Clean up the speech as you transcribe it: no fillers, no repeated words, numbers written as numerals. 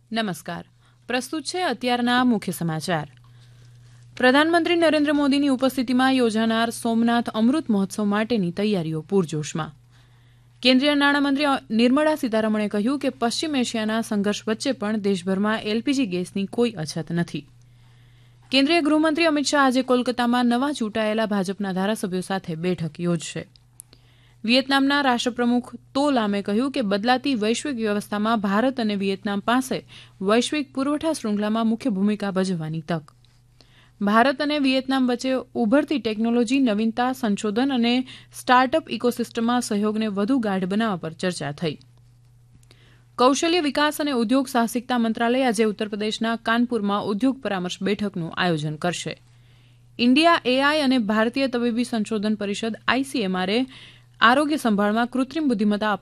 નમસ્કાર. પ્રસ્તુત છે અત્યારના મુખ્ય સમાચાર. પ્રધાનમંત્રી નરેન્દ્ર મોદીની ઉપસ્થિતિમાં યોજાનાર સોમનાથ અમૃત મહોત્સવ માટેની તૈયારીઓ પૂરજોશમાં. કેન્દ્રીય નાણામંત્રી નિર્મળા સીતારમણે કહ્યું કે પશ્ચિમ એશિયાના સંઘર્ષ વચ્ચે પણ દેશભરમાં એલપીજી ગેસની કોઈ અછત નથી. કેન્દ્રીય ગૃહમંત્રી અમિત શાહ આજે કોલકાતામાં નવા ચૂંટાયેલા ભાજપના ધારાસભ્યો સાથે બેઠક યોજશે. વિયેતનામના રાષ્ટ્રપ્રમુખ તો લામે કહ્યું કે બદલાતી વૈશ્વિક વ્યવસ્થામાં ભારત અને વિયેતનામ પાસે વૈશ્વિક પુરવઠા શૃંખલામાં મુખ્ય ભૂમિકા ભજવવાની તક. ભારત અને વિયેતનામ વચ્ચે ઉભરતી ટેકનોલોજી, નવીનતા, સંશોધન અને સ્ટાર્ટઅપ ઇકોસિસ્ટમમાં સહયોગને વધુ ગાઢ બનાવવા પર ચર્ચા થઈ. કૌશલ્ય વિકાસ અને ઉદ્યોગ સાહસિકતા મંત્રાલય આજે ઉત્તરપ્રદેશના કાનપુરમાં ઉદ્યોગ પરામર્શ બેઠકનું આયોજન કરશે. ઇન્ડિયા એઆઈ અને ભારતીય તબીબી સંશોધન પરિષદ ICMR આરોગ્ય સંભાળમાં કૃત્રિમ બુદ્ધિમત્તા